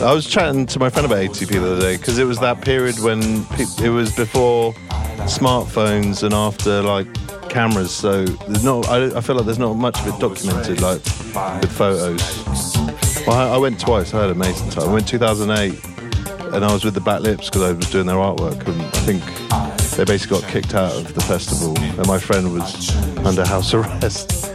I was chatting to my friend about ATP the other day because it was that period when it was before smartphones and after like cameras. So there's not. I feel like there's not much of it documented, like with photos. Well, I went twice. I had an amazing time. I went 2008, and I was with the Black Lips because I was doing their artwork, and I think they basically got kicked out of the festival, and my friend was under house arrest.